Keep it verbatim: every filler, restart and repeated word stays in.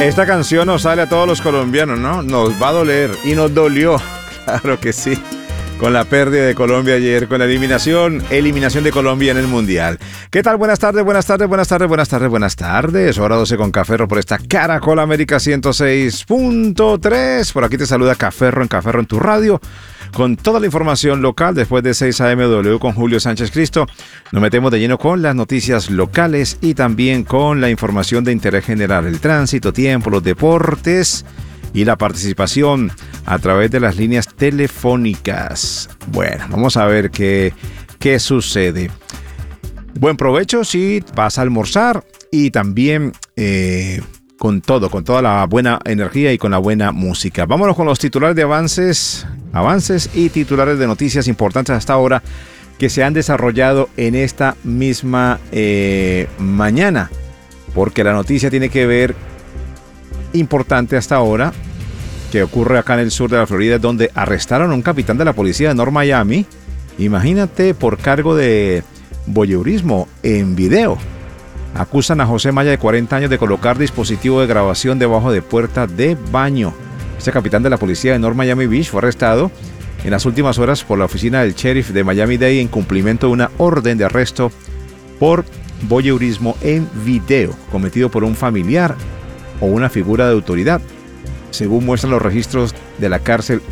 Esta canción nos sale a todos los colombianos, ¿no? Nos va a doler y nos dolió, claro que sí, con la pérdida de Colombia ayer, con la eliminación, eliminación de Colombia en el Mundial. ¿Qué tal? Buenas tardes, buenas tardes, buenas tardes, buenas tardes, buenas tardes. Hora doce con Caferro por esta Caracol América ciento seis punto tres. Por aquí te saluda Caferro en Caferro en tu radio, con toda la información local. Después de seis a eme W con Julio Sánchez Cristo, nos metemos de lleno con las noticias locales y también con la información de interés general, el tránsito, tiempo, los deportes y la participación a través de las líneas telefónicas. Bueno, vamos a ver qué, qué sucede. Buen provecho si vas a almorzar y también eh, con todo, con toda la buena energía y con la buena música. Vámonos con los titulares de avances, avances y titulares de noticias importantes hasta ahora que se han desarrollado en esta misma eh, mañana, porque la noticia tiene que ver importante hasta ahora que ocurre acá en el sur de la Florida, donde arrestaron a un capitán de la policía de North Miami, imagínate, por cargo de voyeurismo en video. Acusan a José Maya, de cuarenta años, de colocar dispositivo de grabación debajo de puerta de baño. Este capitán de la policía de North Miami Beach fue arrestado en las últimas horas por la oficina del sheriff de Miami-Dade en cumplimiento de una orden de arresto por voyeurismo en video cometido por un familiar o una figura de autoridad, según muestran los registros de la cárcel